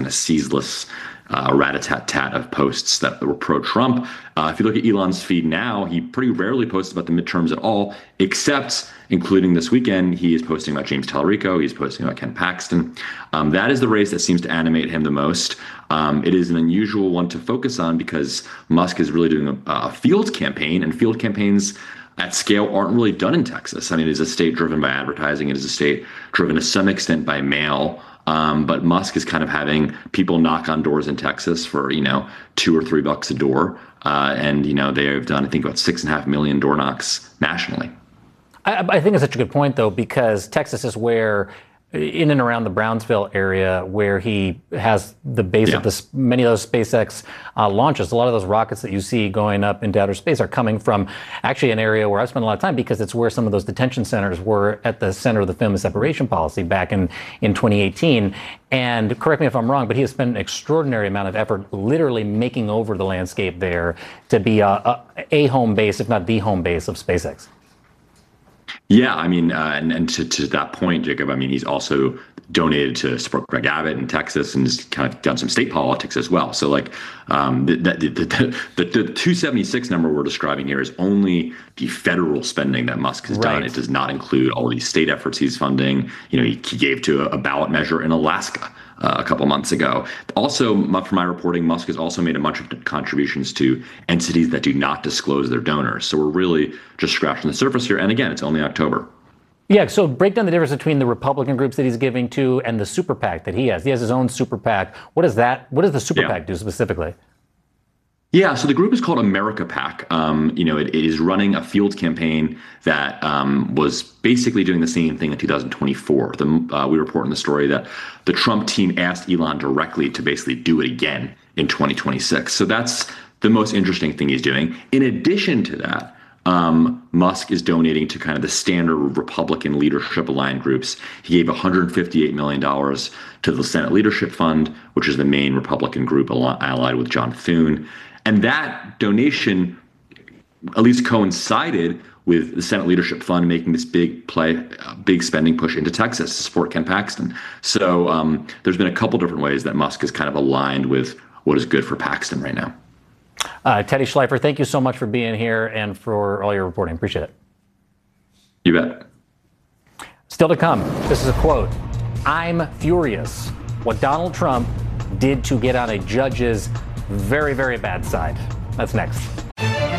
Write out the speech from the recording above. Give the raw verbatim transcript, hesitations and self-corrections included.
of ceaseless uh, rat-a-tat-tat of posts that were pro-Trump. Uh, if you look at Elon's feed now, he pretty rarely posts about the midterms at all, except including this weekend, he is posting about James Tallarico, he's posting about Ken Paxton. Um, that is the race that seems to animate him the most. Um, it is an unusual one to focus on because Musk is really doing a, a field campaign, and field campaigns at scale aren't really done in Texas. I mean, it is a state driven by advertising. It is a state driven to some extent by mail. Um, but Musk is kind of having people knock on doors in Texas for, you know, two or three bucks a door. Uh, and, you know, they have done, I think, about six and a half million door knocks nationally. I, I think it's such a good point, though, because Texas is where, in and around the Brownsville area, where he has the base yeah. of this, many of those SpaceX uh, launches. A lot of those rockets that you see going up into outer space are coming from actually an area where I've spent a lot of time, because it's where some of those detention centers were at the center of the famous separation policy back in, in twenty eighteen. And correct me if I'm wrong, but he has spent an extraordinary amount of effort literally making over the landscape there to be a, a, a home base, if not the home base of SpaceX. Yeah, I mean, uh, and, and to, to that point, Jacob, I mean, he's also donated to support Greg Abbott in Texas and has kind of done some state politics as well. So, like, um, the, the, the, the, the two seventy-six number we're describing here is only the federal spending that Musk has right. done. It does not include all these state efforts he's funding. You know, he, he gave to a, a ballot measure in Alaska Uh, a couple months ago. Also, from my reporting, Musk has also made a bunch of contributions to entities that do not disclose their donors. So we're really just scratching the surface here. And again, it's only October. Yeah, so break down the difference between the Republican groups that he's giving to and the super PAC that he has. He has his own super PAC. What is that? What does the super yeah. PAC do specifically? Yeah, so the group is called America PAC. Um, you know, it, it is running a field campaign that um, was basically doing the same thing in two thousand twenty-four. The, uh, we report in the story that the Trump team asked Elon directly to basically do it again in twenty twenty-six. So that's the most interesting thing he's doing. In addition to that, um, Musk is donating to kind of the standard Republican leadership aligned groups. He gave one hundred fifty-eight million dollars to the Senate Leadership Fund, which is the main Republican group allied with John Thune. And that donation at least coincided with the Senate Leadership Fund making this big play, uh, big spending push into Texas to support Ken Paxton. So um, there's been a couple different ways that Musk is kind of aligned with what is good for Paxton right now. Uh, Teddy Schleifer, thank you so much for being here and for all your reporting. Appreciate it. You bet. Still to come, this is a quote. "I'm furious. What Donald Trump did to get on a judge's very, very bad side." That's next.